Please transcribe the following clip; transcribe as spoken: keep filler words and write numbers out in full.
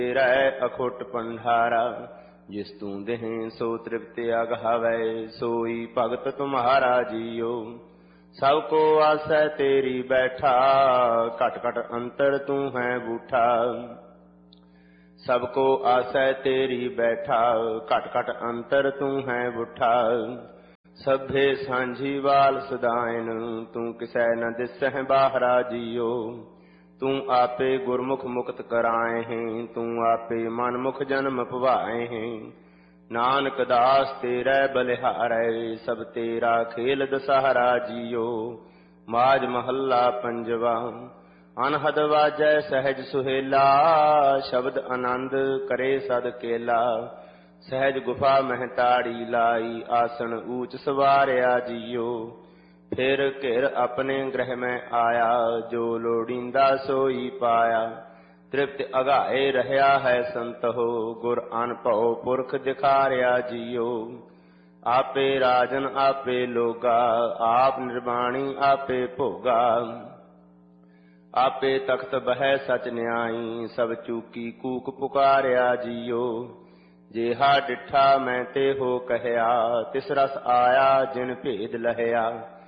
तेरा अखुट पंडारा। जिस तू देहें सो तृप्ति अगहावै, सोई भगत तुम्हारा जियो। सबको आसै तेरी बैठा, घट घट अंतर तू है बूठा। सबको आसै तेरी बैठा, घट घट अंतर तू है बूठा। सभे सांझी वाल सदायन, तू किसै न दिसਹਿ बाहरा जियो। तू आपे गुरमुख मुक्त कराए हैं, तू आपे मनमुख जन्म पवाए हैं। नानक दास तेरै बलिहारै, सब तेरा खेल दशहरा जियो। माज महल्ला पंजवा। अनहद वाजै सहज सुहेला, शब्द आनंद करे सद केला। सहज गुफा महताड़ी लाई, आसन ऊंच सवारिया जियो। फिर घिर अपने गृह में आया, जो लोड़ींदा सोई पाया। तृप्त अगाए रहया है संत हो, गुर अनभव पुरख दिखारिया जियो। आपे राजन आपे लोगा, आप निर्वाणी आपे भोगा। आपे तख्त बह सच न्याई, सब चूकी कूक पुकारिया जियो। जेहा डिठा मैं ते हो कहया, तिस रस आया जिन भेद लहया।